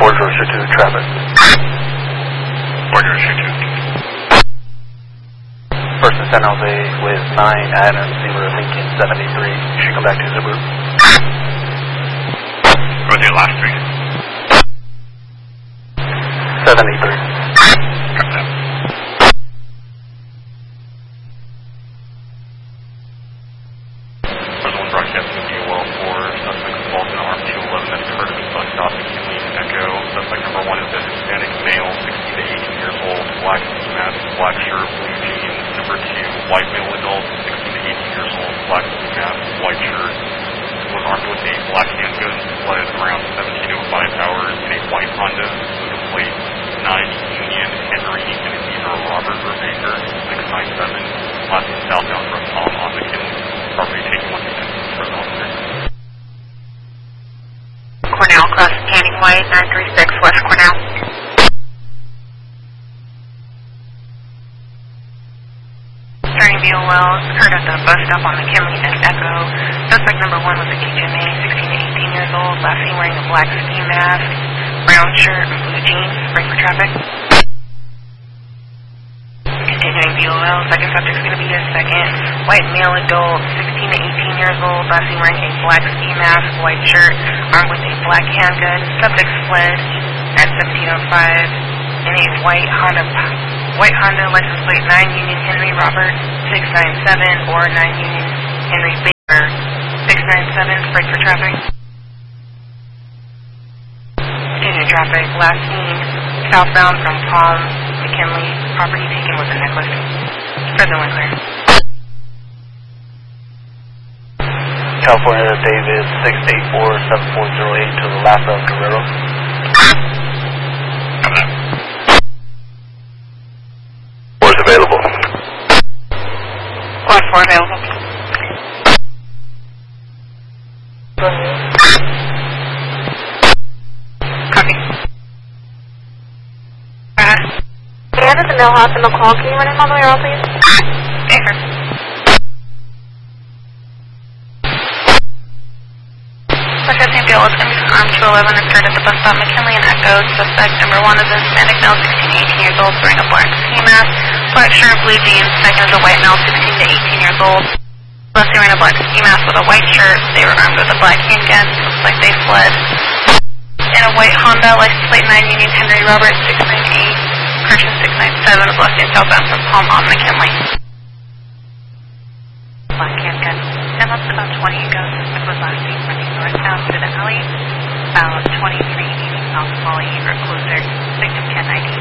4062 traffic. 4062. Person San Jose with 9 Adam 0 Lincoln 73. You should come back to Subaru. What's your last three? 73. Copy that. Person 1 broadcasting DOL for suspect involved in armed 211 at Curtis bus stop in Kinley, Echo. Suspect number 1 is a Hispanic male, 16 to 18 years old, black ski mask, black shirt, blue jeans. Number 2, white male adult, 16 to 18 years old, black ski mask, white shirt. Was armed with a black handgun, fled around 17:05 hours in a white Honda with a plate 9 Union Henry, and it's either Robert or Baker, 697, last name southbound from Tom on McKinley. Property taken 1 minute for the officer. Cornell, cross Canning Way, 936 West Cornell. Starting BOL, occurred at the bus stop on McKinley and Echo. Suspect number 1 was a HMA, 16 to 18 years old, last seen wearing a black ski mask, brown shirt, and blue jeans. Break for traffic. Continuing BOL, second subject's going to be a second white male adult, 16 to 18 years old, last seen wearing a black ski mask, white shirt, armed with a black handgun. Subject fled at 17:05 in a white Honda license plate 9 Union Henry Robert 697 or 9 Union Henry Baker 697. Break for traffic. Continuing traffic, last seen southbound from Palm McKinley. Property taken with a necklace. Further one clear. California David 684-7408 to the last of Guerrero. Copy that. Where's available? Last 4 available. Copy. Dan at the Mill Hospital call. Can you run in all the way around, please? Baker. Suspect BOL is going to be from armed 211 and occurred at the bus stop McKinley and Echo. Suspect number 1 is a Hispanic male, 16 to 18 years old, wearing a black ski mask, black shirt, blue jeans. Second is a white male, 16 to 18 years old. Last seen wearing a black ski mask with a white shirt. They were armed with a black handgun. Looks like they fled in a white Honda license plate 9 Union Henry Robert 698, Christian 697 of left southbound from Palm on McKinley. Black handgun. 10 left about 20 ago. Suspect was last seen running northbound through the alley. About 23 east South Molly or closer. Victim 1090.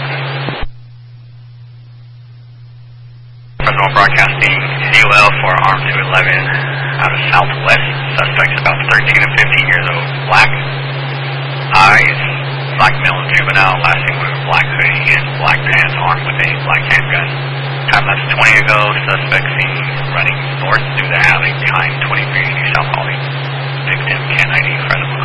Personal broadcasting COL for armed 211 out of Southwest. Suspects about 13 to 15 years old. Black eyes, black male juvenile, last seen with a black hoodie and black pants, armed with a black handgun. Time lapse 20 ago, suspect seen running north through the alley, time 23 New South Holly. Victim 1090, credible.